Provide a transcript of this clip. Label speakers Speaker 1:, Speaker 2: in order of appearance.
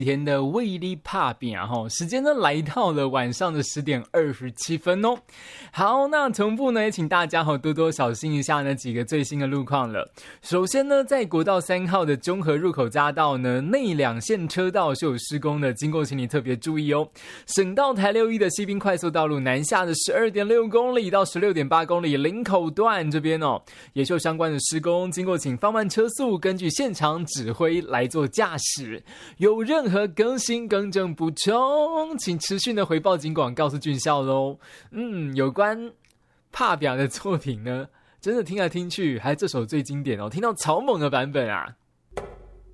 Speaker 1: 天的为你打拼时间呢来到了晚上的10点27分哦。好，那同步呢也请大家多多小心一下呢几个最新的路况了。首先呢，在国道3号的中和入口匝道呢内两线车道是有施工的，经过请你特别注意哦。省道台61的西滨快速道路南下的12.6公里到16.8公里林口段这边也是有相关的施工，经过请放慢车速，根据现场指挥来做驾驶。有任何更新更正补充，请持续的回报警广告诉俊孝咯。有关帕表的作品呢，真的听来听去还这首最经典听到草蜢的版本啊。